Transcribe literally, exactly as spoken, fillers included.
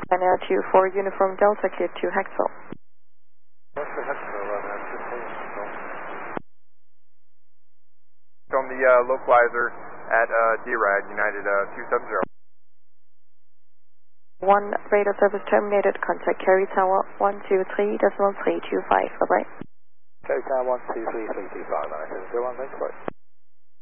And Air two four Uniform Delta, clear to Hexel. On the uh, localizer at uh, D RAG, United uh, two seven zero. One radar service terminated. Contact Carry Tower one two three decimal three two five. Bye bye. Carry Tower one two three three two five. nine seven zero one. Thanks, bye.